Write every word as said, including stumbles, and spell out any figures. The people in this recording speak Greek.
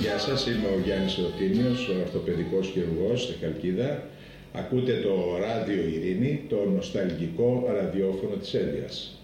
Γεια σας, είμαι ο Γιάννης Ρωτήμιος, ο ορθοπαιδικός χειρουργός στη Χαλκίδα. Ακούτε το Ράδιο Ειρήνη, το νοσταλγικό ραδιόφωνο της Έλιας.